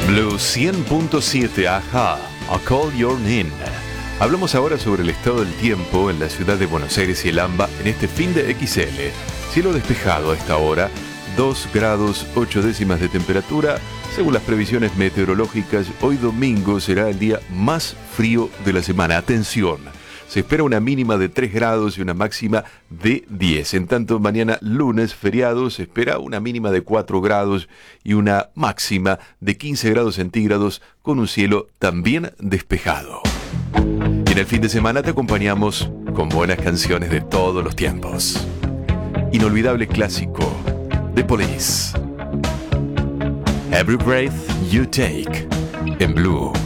Blue 100.7, ajá, I Call Your Name. Hablamos ahora sobre el estado del tiempo en la ciudad de Buenos Aires y el AMBA en este fin de XL. Cielo despejado a esta hora, 2 grados 8 décimas de temperatura. Según las previsiones meteorológicas, hoy domingo será el día más frío de la semana. Atención, se espera una mínima de 3 grados y una máxima de 10. En tanto, mañana lunes, feriado, se espera una mínima de 4 grados y una máxima de 15 grados centígrados con un cielo también despejado. Y en el fin de semana te acompañamos con buenas canciones de todos los tiempos. Inolvidable clásico, The Police. Every Breath You Take, en Blue.